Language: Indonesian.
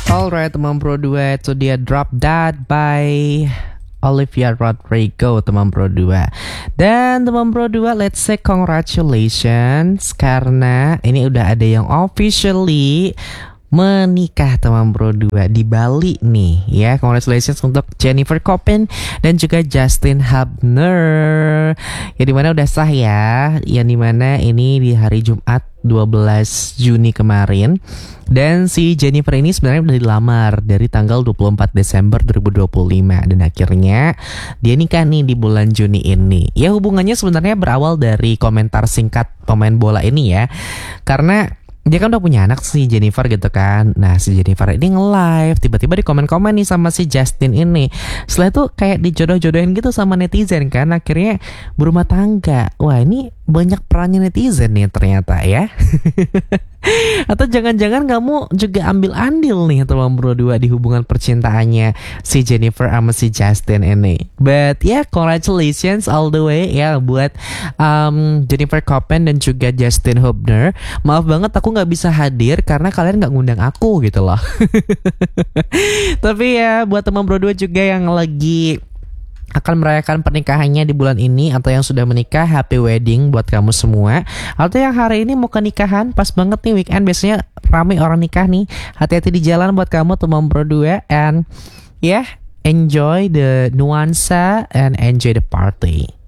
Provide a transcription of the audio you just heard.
Alright teman Pro 2, itu dia Drop That by Olivia Rodrigo teman Pro 2. Dan teman Pro 2, let's say congratulations karena ini udah ada yang officially menikah teman Pro 2 di Bali nih ya. Congratulations untuk Jennifer Copen dan juga Justin Hubner. Ya dimana udah sah ya. Yang dimana ini di hari Jumat 12 Juni kemarin. Dan si Jennifer ini sebenarnya udah dilamar dari tanggal 24 Desember 2025. Dan akhirnya dia nikah nih di bulan Juni ini. Ya hubungannya sebenarnya berawal dari komentar singkat pemain bola ini ya. Karena dia kan udah punya anak si Jennifer gitu kan. Nah si Jennifer ini nge-live, tiba-tiba di komen-komen nih sama si Justin ini. Setelah itu kayak dijodoh-jodohin gitu sama netizen kan. Akhirnya berumah tangga. Wah ini banyak perannya netizen nih ternyata ya. Atau jangan-jangan kamu juga ambil andil nih teman Pro 2 di hubungan percintaannya si Jennifer sama si Justin ini. But ya congratulations all the way ya buat Jennifer Copen dan juga Justin Hubner. Maaf banget aku gak bisa hadir karena kalian gak ngundang aku gitu loh. Tapi ya buat teman Pro 2 juga yang lagi akan merayakan pernikahannya di bulan ini atau yang sudah menikah, happy wedding buat kamu semua. Atau yang hari ini mau ke nikahan, pas banget nih weekend, biasanya ramai orang nikah nih. Hati-hati di jalan buat kamu teman Pro 2. And yeah, enjoy the nuansa and enjoy the party.